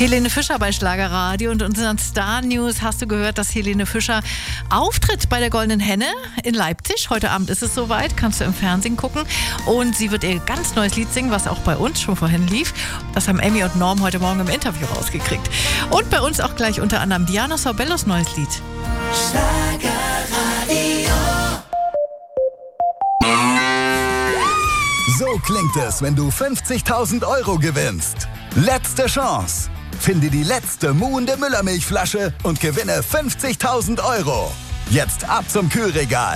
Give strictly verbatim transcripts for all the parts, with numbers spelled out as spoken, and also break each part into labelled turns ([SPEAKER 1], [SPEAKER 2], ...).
[SPEAKER 1] Helene Fischer bei Schlagerradio und unseren Star News hast du gehört, dass Helene Fischer auftritt bei der Goldenen Henne in Leipzig. Heute Abend ist es soweit, kannst du im Fernsehen gucken. Und sie wird ihr ganz neues Lied singen, was auch bei uns schon vorhin lief. Das haben Emmy und Norm heute Morgen im Interview rausgekriegt. Und bei uns auch gleich unter anderem Diana Sorbellos neues Lied.
[SPEAKER 2] Schlagerradio.
[SPEAKER 3] So klingt es, wenn du fünfzigtausend Euro gewinnst. Letzte Chance. Finde die letzte muhende Müllermilchflasche und gewinne fünfzigtausend Euro. Jetzt ab zum Kühlregal.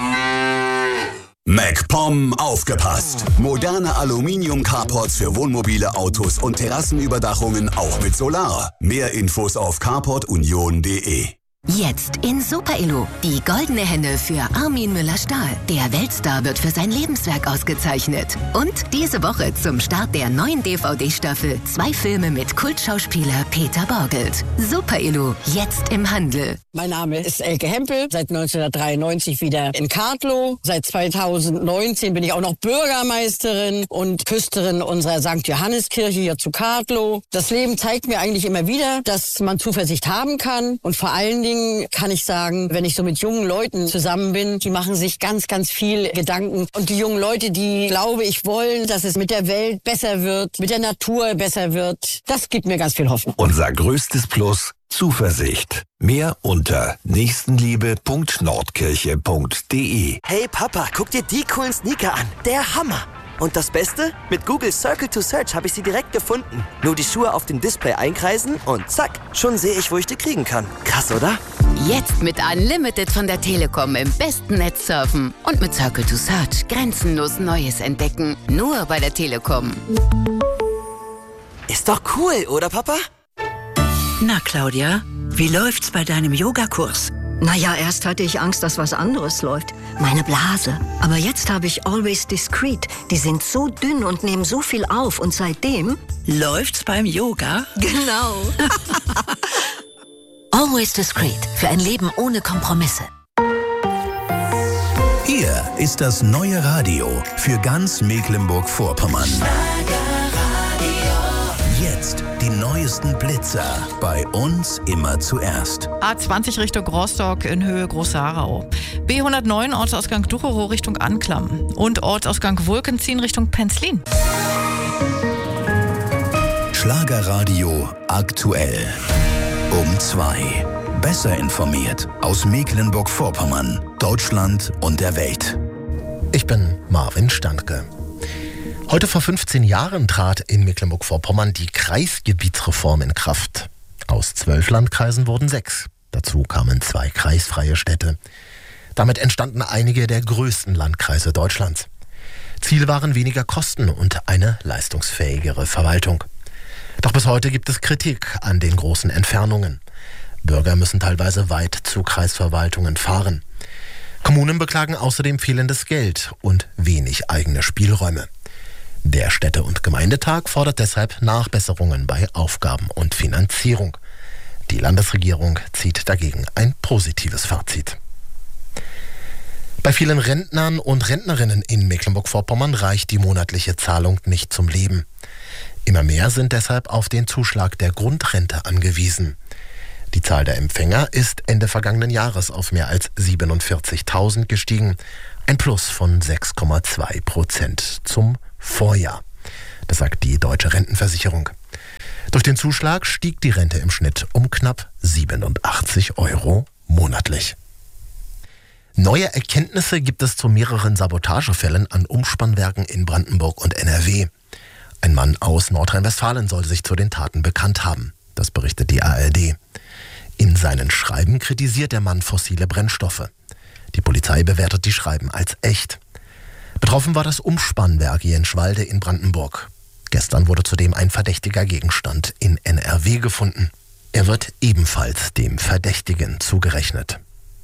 [SPEAKER 4] MacPom aufgepasst. Moderne Aluminium-Carports für Wohnmobile, Autos und Terrassenüberdachungen auch mit Solar. Mehr Infos auf carport union punkt de.
[SPEAKER 5] Jetzt in Super Elo. Die Goldene Henne für Armin Müller-Stahl. Der Weltstar wird für sein Lebenswerk ausgezeichnet. Und diese Woche zum Start der neuen D V D-Staffel zwei Filme mit Kultschauspieler Peter Borgelt. Super Elo, jetzt im Handel.
[SPEAKER 6] Mein Name ist Elke Hempel, seit neunzehnhundertdreiundneunzig wieder in Kartlow. Seit zweitausendneunzehn bin ich auch noch Bürgermeisterin und Küsterin unserer Sankt Johanneskirche hier zu Kartlow. Das Leben zeigt mir eigentlich immer wieder, dass man Zuversicht haben kann. Und vor allen Dingen kann ich sagen, wenn ich so mit jungen Leuten zusammen bin, die machen sich ganz, ganz viel Gedanken. Und die jungen Leute, die, glaube ich, wollen, dass es mit der Welt besser wird, mit der Natur besser wird, das gibt mir ganz viel Hoffnung.
[SPEAKER 7] Unser größtes Plus: Zuversicht. Mehr unter nächstenliebe punkt nordkirche punkt de.
[SPEAKER 2] Hey Papa, guck dir die coolen Sneaker an. Der Hammer. Und das Beste? Mit Google Circle to Search habe ich sie direkt gefunden. Nur die Schuhe auf dem Display einkreisen und zack, schon sehe ich, wo ich die kriegen kann. Krass, oder?
[SPEAKER 5] Jetzt mit Unlimited von der Telekom im besten Netz surfen. Und mit Circle to Search grenzenlos Neues entdecken. Nur bei der Telekom.
[SPEAKER 2] Ist doch cool, oder Papa?
[SPEAKER 8] Na Claudia, wie läuft's bei deinem Yogakurs?
[SPEAKER 9] Naja, erst hatte ich Angst, dass was anderes läuft. Meine Blase. Aber jetzt habe ich Always Discreet. Die sind so dünn und nehmen so viel auf. Und seitdem...
[SPEAKER 8] Läuft's beim Yoga?
[SPEAKER 9] Genau. Always Discreet. Für ein Leben ohne Kompromisse.
[SPEAKER 7] Hier ist das neue Radio für ganz Mecklenburg-Vorpommern. Jetzt die neuesten Blitzer. Bei uns immer zuerst.
[SPEAKER 1] A zwanzig Richtung Rostock in Höhe Großarau. B hundertneun Ortsausgang Ducherow Richtung Anklam. Und Ortsausgang Wulkenzien Richtung Penzlin.
[SPEAKER 7] Schlagerradio aktuell. Um zwei. Besser informiert aus Mecklenburg-Vorpommern, Deutschland und der Welt.
[SPEAKER 10] Ich bin Marvin Standke. Heute vor fünfzehn Jahren trat in Mecklenburg-Vorpommern die Kreisgebietsreform in Kraft. Aus zwölf Landkreisen wurden sechs. Dazu kamen zwei kreisfreie Städte. Damit entstanden einige der größten Landkreise Deutschlands. Ziel waren weniger Kosten und eine leistungsfähigere Verwaltung. Doch bis heute gibt es Kritik an den großen Entfernungen. Bürger müssen teilweise weit zu Kreisverwaltungen fahren. Kommunen beklagen außerdem fehlendes Geld und wenig eigene Spielräume. Der Städte- und Gemeindetag fordert deshalb Nachbesserungen bei Aufgaben und Finanzierung. Die Landesregierung zieht dagegen ein positives Fazit. Bei vielen Rentnern und Rentnerinnen in Mecklenburg-Vorpommern reicht die monatliche Zahlung nicht zum Leben. Immer mehr sind deshalb auf den Zuschlag der Grundrente angewiesen. Die Zahl der Empfänger ist Ende vergangenen Jahres auf mehr als siebenundvierzigtausend gestiegen. Ein Plus von sechs Komma zwei Prozent zum Vorjahr. Das sagt die Deutsche Rentenversicherung. Durch den Zuschlag stieg die Rente im Schnitt um knapp siebenundachtzig Euro monatlich. Neue Erkenntnisse gibt es zu mehreren Sabotagefällen an Umspannwerken in Brandenburg und N R W. Ein Mann aus Nordrhein-Westfalen soll sich zu den Taten bekannt haben. Das berichtet die A R D. In seinen Schreiben kritisiert der Mann fossile Brennstoffe. Die Polizei bewertet die Schreiben als echt. Betroffen war das Umspannwerk Jenschwalde in Brandenburg. Gestern wurde zudem ein verdächtiger Gegenstand in N R W gefunden. Er wird ebenfalls dem Verdächtigen zugerechnet.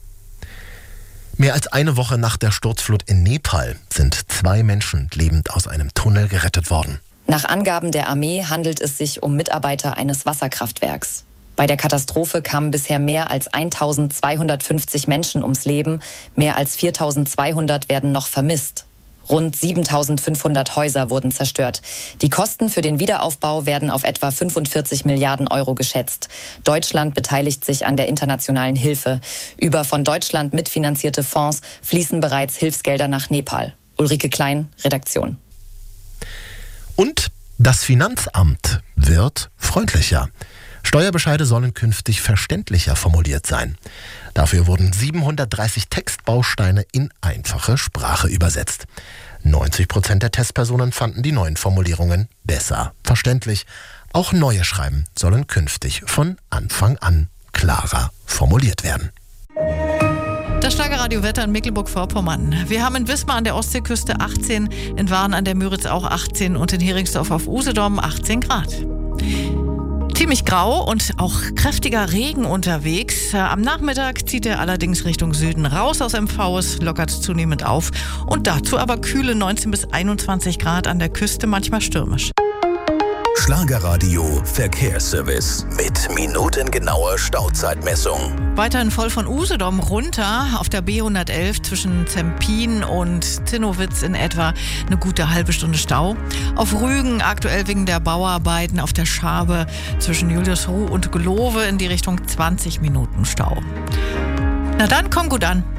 [SPEAKER 10] Mehr als eine Woche nach der Sturzflut in Nepal sind zwei Menschen lebend aus einem Tunnel gerettet worden.
[SPEAKER 11] Nach Angaben der Armee handelt es sich um Mitarbeiter eines Wasserkraftwerks. Bei der Katastrophe kamen bisher mehr als eintausendzweihundertfünfzig Menschen ums Leben, mehr als viertausendzweihundert werden noch vermisst. Rund siebentausendfünfhundert Häuser wurden zerstört. Die Kosten für den Wiederaufbau werden auf etwa fünfundvierzig Milliarden Euro geschätzt. Deutschland beteiligt sich an der internationalen Hilfe. Über von Deutschland mitfinanzierte Fonds fließen bereits Hilfsgelder nach Nepal. Ulrike Klein, Redaktion.
[SPEAKER 10] Und das Finanzamt wird freundlicher. Steuerbescheide sollen künftig verständlicher formuliert sein. Dafür wurden siebenhundertdreißig Textbausteine in einfache Sprache übersetzt. neunzig Prozent der Testpersonen fanden die neuen Formulierungen besser verständlich. Auch neue Schreiben sollen künftig von Anfang an klarer formuliert werden.
[SPEAKER 1] Das Schlagerradio-Wetter in Mecklenburg-Vorpommern. Wir haben in Wismar an der Ostseeküste achtzehn, in Waren an der Müritz auch achtzehn und in Heringsdorf auf Usedom achtzehn Grad. Ziemlich grau und auch kräftiger Regen unterwegs. Am Nachmittag zieht er allerdings Richtung Süden raus aus M V. Es lockert zunehmend auf. Und dazu aber kühle neunzehn bis einundzwanzig Grad an der Küste, manchmal stürmisch.
[SPEAKER 7] Schlagerradio Verkehrsservice mit minutengenauer Stauzeitmessung.
[SPEAKER 1] Weiterhin voll von Usedom runter auf der B hundertelf zwischen Zempin und Zinnowitz in etwa eine gute halbe Stunde Stau. Auf Rügen aktuell wegen der Bauarbeiten auf der Schabe zwischen Juliusruh und Glove in die Richtung zwanzig Minuten Stau. Na dann, komm gut an.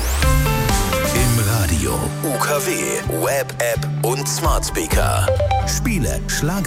[SPEAKER 7] Im Radio, U K W, Web-App und Smart Speaker. Spiele Schlager